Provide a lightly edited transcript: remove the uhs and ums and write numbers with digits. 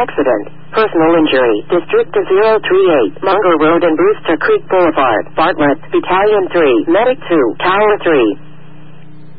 Accident. Personal injury. District 038. Munger Road and Brewster Creek Boulevard. Bartlett. Battalion 3. Medic 2. Tower 3.